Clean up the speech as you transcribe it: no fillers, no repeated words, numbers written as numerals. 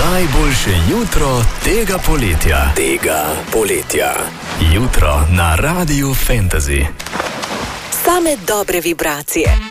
Najboljše jutro tega poletja. Jutro na Radiu Fantasy. Same dobre vibracije.